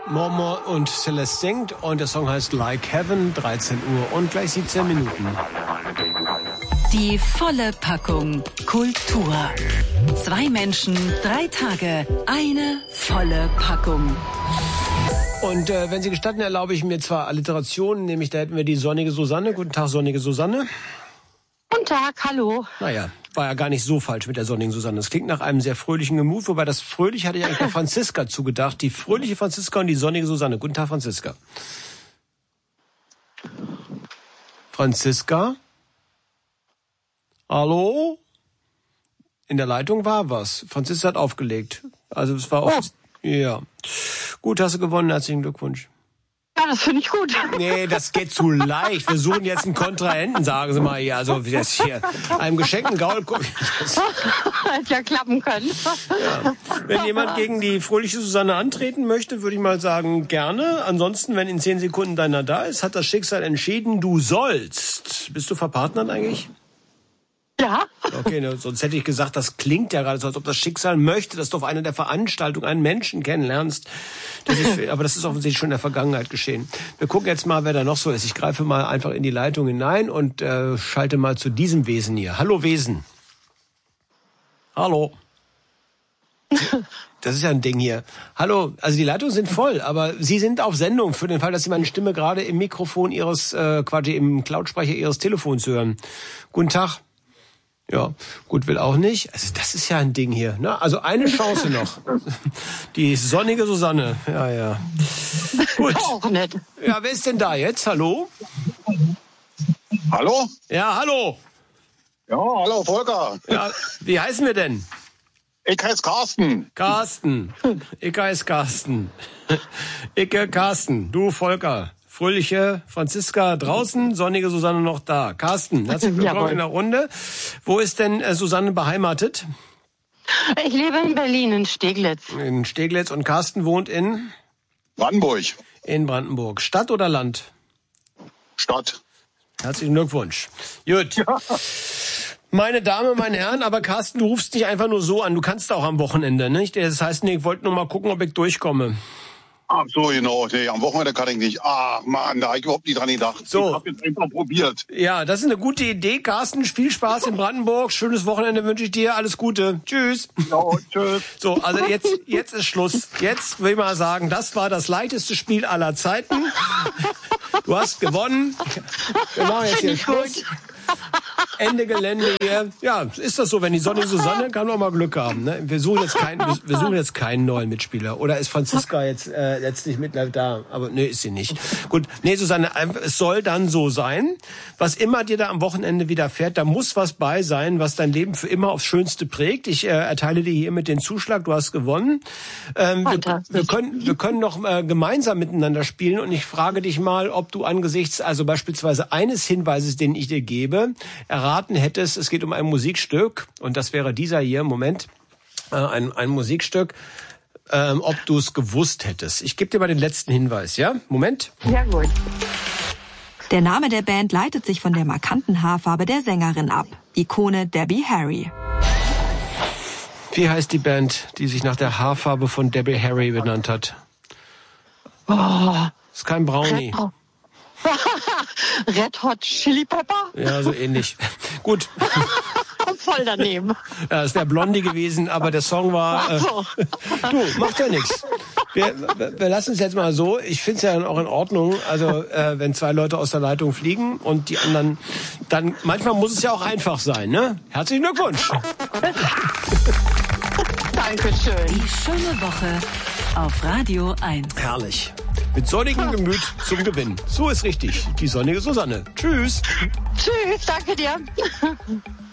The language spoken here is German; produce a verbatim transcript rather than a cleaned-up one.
Momo und Celeste singt und der Song heißt Like Heaven, dreizehn Uhr und gleich siebzehn Minuten. Die volle Packung Kultur. Zwei Menschen, drei Tage, eine volle Packung. Und äh, wenn Sie gestatten, erlaube ich mir zwar Alliterationen, nämlich da hätten wir die sonnige Susanne. Guten Tag, sonnige Susanne. Guten Tag, hallo. Naja, war ja gar nicht so falsch mit der sonnigen Susanne. Das klingt nach einem sehr fröhlichen Gemut, wobei das fröhlich hatte ich eigentlich der Franziska zugedacht. Die fröhliche Franziska und die sonnige Susanne. Guten Tag, Franziska. Franziska? Hallo? In der Leitung war was. Franziska hat aufgelegt. Also es war oft... Ja. ja. Gut, hast du gewonnen. Herzlichen Glückwunsch. Ja, das finde ich gut. Nee, das geht zu leicht. Wir suchen jetzt einen Kontrahenten, sagen Sie mal hier. Also jetzt hier einem geschenkten Gaul. Hätte ja klappen können. Ja. Wenn jemand gegen die fröhliche Susanne antreten möchte, würde ich mal sagen, gerne. Ansonsten, wenn in zehn Sekunden deiner da ist, hat das Schicksal entschieden, du sollst. Bist du verpartnert eigentlich? Ja. Okay, ne, sonst hätte ich gesagt, das klingt ja gerade so, als ob das Schicksal möchte, dass du auf einer der Veranstaltungen einen Menschen kennenlernst. Das ist, aber das ist offensichtlich schon in der Vergangenheit geschehen. Wir gucken jetzt mal, wer da noch so ist. Ich greife mal einfach in die Leitung hinein und äh, schalte mal zu diesem Wesen hier. Hallo Wesen. Hallo. Das ist ja ein Ding hier. Hallo, also die Leitungen sind voll, aber Sie sind auf Sendung für den Fall, dass Sie meine Stimme gerade im Mikrofon Ihres, äh, quasi im Lautsprecher Ihres Telefons hören. Guten Tag. Ja, gut, will auch nicht. Also das ist ja ein Ding hier. Ne? Also eine Chance noch. Die sonnige Susanne. Ja, ja. Gut. Auch nett. Ja, wer ist denn da jetzt? Hallo? Hallo? Ja, hallo. Ja, hallo Volker. Ja, wie heißen wir denn? Ich heiße Carsten. Carsten. Ich heiße Carsten. Ich Carsten. Du Volker. Fröhliche Franziska draußen, sonnige Susanne noch da. Carsten, herzlich willkommen Jawohl. in der Runde. Wo ist denn äh, Susanne beheimatet? Ich lebe in Berlin, in Steglitz. In Steglitz. Und Carsten wohnt in? Brandenburg. In Brandenburg. Stadt oder Land? Stadt. Herzlichen Glückwunsch. Gut. Ja. Meine Damen, meine Herren, aber Carsten, du rufst nicht einfach nur so an. Du kannst auch am Wochenende, nicht? Das heißt, nee, ich wollte nur mal gucken, ob ich durchkomme. Ach so, genau. Nee, am Wochenende kann ich nicht. Ach Mann, da habe ich überhaupt nicht dran gedacht. So. Ich habe jetzt einfach probiert. Ja, das ist eine gute Idee, Carsten. Viel Spaß in Brandenburg. Schönes Wochenende wünsche ich dir. Alles Gute. Tschüss. Ja, tschüss. So, also jetzt, jetzt ist Schluss. Jetzt will ich mal sagen, das war das leichteste Spiel aller Zeiten. Du hast gewonnen. Wir machen jetzt hier Schluss. Ende Gelände hier. Ja, ist das so, wenn die sonnige Susanne kann auch mal Glück haben. Ne? Wir suchen jetzt keinen, wir, wir suchen jetzt keinen neuen Mitspieler. Oder ist Franziska jetzt äh, letztlich mit da? Aber nee, ist sie nicht. Gut, nee, Susanne, es soll dann so sein. Was immer dir da am Wochenende widerfährt, da muss was bei sein, was dein Leben für immer aufs Schönste prägt. Ich äh, erteile dir hiermit den Zuschlag. Du hast gewonnen. Ähm, wir, wir können, wir können noch äh, gemeinsam miteinander spielen. Und ich frage dich mal, ob du angesichts, also beispielsweise eines Hinweises, den ich dir gebe, erraten hättest, es geht um ein Musikstück, und das wäre dieser hier, Moment, äh, ein, ein Musikstück, ähm, ob du es gewusst hättest. Ich gebe dir mal den letzten Hinweis, ja? Moment. Ja, gut. Der Name der Band leitet sich von der markanten Haarfarbe der Sängerin ab. Ikone Debbie Harry. Wie heißt die Band, die sich nach der Haarfarbe von Debbie Harry benannt hat? Oh. Ist kein Brownie. Red Hot Chili Pepper? Ja, so ähnlich. Gut. Voll daneben. Ja, es wäre Blondie gewesen, aber der Song war... Äh, so. Du, macht ja nichts. Wir, wir lassen es jetzt mal so. Ich finde es ja dann auch in Ordnung, also äh, wenn zwei Leute aus der Leitung fliegen und die anderen... Dann manchmal muss es ja auch einfach sein, ne? Herzlichen Glückwunsch. Dankeschön. Die schöne Woche auf Radio eins. Herrlich. Mit sonnigem Gemüt zum Gewinn. So ist richtig. Die sonnige Susanne. Tschüss. Tschüss, danke dir.